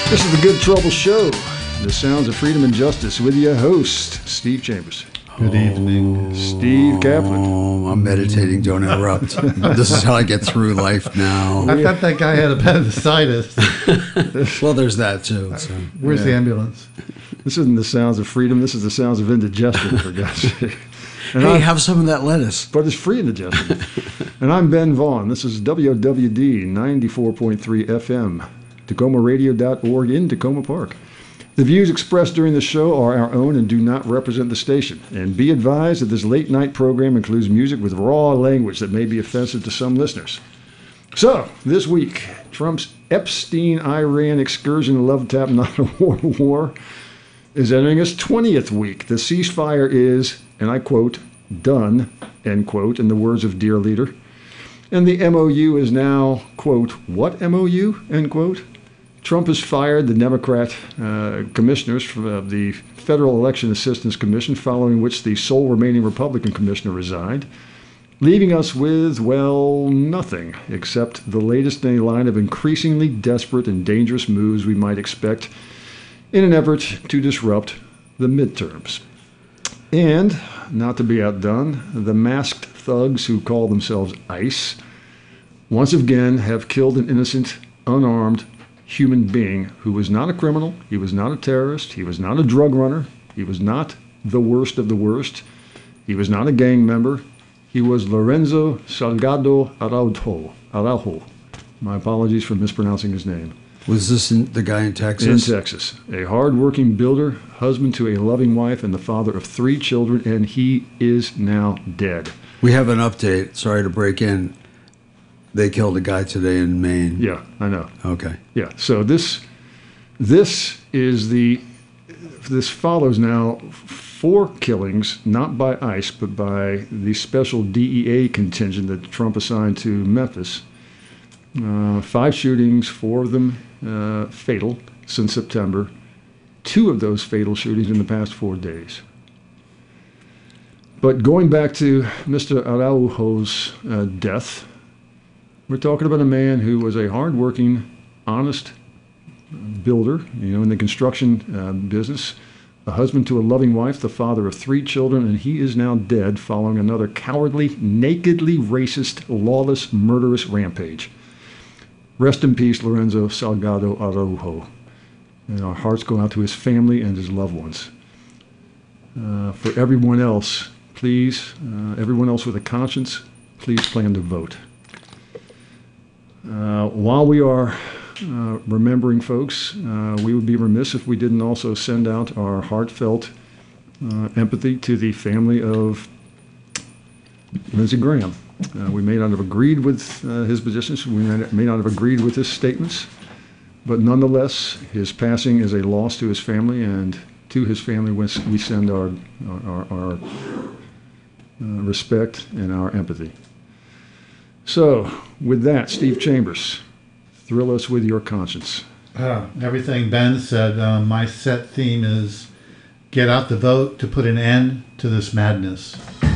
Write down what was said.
This is the Good Trouble Show, the sounds of freedom and justice, with your host, Steve Chambers. Good evening. Steve Kaplan. Oh, I'm meditating. Don't interrupt. This is how I get through life now. I thought that guy had appendicitis. Well, there's that too. So. Where's the ambulance? This isn't the sounds of freedom. This is the sounds of indigestion, for God's sake. And Hey, have some of that lettuce. But it's free indigestion. And I'm Ben Vaughn. This is WWD 94.3 FM, TacomaRadio.org in Tacoma Park. The views expressed during the show are our own and do not represent the station. And be advised that this late-night program includes music with raw language that may be offensive to some listeners. So, this week, Trump's Epstein-Iran excursion love tap not a war is entering its 20th week. The ceasefire is, and I quote, done, end quote, in the words of Dear Leader. And the MOU is now, quote, what MOU, end quote? Trump has fired the Democrat commissioners from the Federal Election Assistance Commission, following which the sole remaining Republican commissioner resigned, leaving us with, well, nothing except the latest in a line of increasingly desperate and dangerous moves we might expect in an effort to disrupt the midterms. And, not to be outdone, the masked thugs who call themselves ICE once again have killed an innocent, unarmed human being who was not a criminal, he was not a terrorist, he was not a drug runner, he was not the worst of the worst, he was not a gang member, he was Lorenzo Salgado Araujo. My apologies for mispronouncing his name. Was this the guy in Texas? In Texas. A hard-working builder, husband to a loving wife, and the father of 3 children, and he is now dead. We have an update. Sorry to break in. They killed a guy today in Maine. Yeah, I know. Okay. Yeah, so this follows now 4 killings, not by ICE, but by the special DEA contingent that Trump assigned to Memphis. 5 shootings, 4 of them fatal since September. 2 of those fatal shootings in the past 4 days. But going back to Mr. Araujo's death, we're talking about a man who was a hardworking, honest builder, in the construction business, a husband to a loving wife, the father of 3 children, and he is now dead following another cowardly, nakedly racist, lawless, murderous rampage. Rest in peace, Lorenzo Salgado Araujo. And our hearts go out to his family and his loved ones. For everyone else, please, everyone else with a conscience, please plan to vote. While we are remembering folks, we would be remiss if we didn't also send out our heartfelt empathy to the family of Lindsey Graham. We may not have agreed with his positions, we may not have agreed with his statements, but nonetheless, his passing is a loss to his family, and to his family we send our respect and our empathy. So, with that, Steve Chambers, thrill us with your conscience. Everything Ben said, my set theme is get out the vote to put an end to this madness.